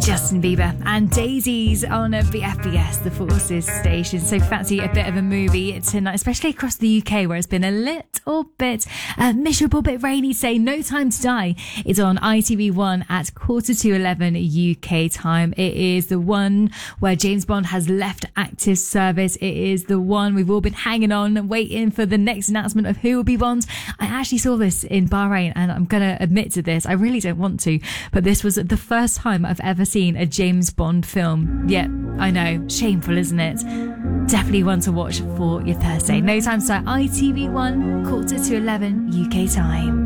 Justin Bieber and Daisies on the FBS, the Forces station. So fancy a bit of a movie tonight, especially across the UK where it's been a little bit miserable, bit rainy today. No Time to Die. It's on ITV1 at 11:15 UK time. It is the one where James Bond has left active service. It is the one we've all been hanging on, waiting for the next announcement of who will be Bond. I actually saw this in Bahrain, and I'm going to admit to this, I really don't want to, but this was the first time I've ever seen a James Bond film. Yet, I know, shameful, isn't it? Definitely one to watch for your Thursday. No Time to Die, ITV1, 11:15 UK time.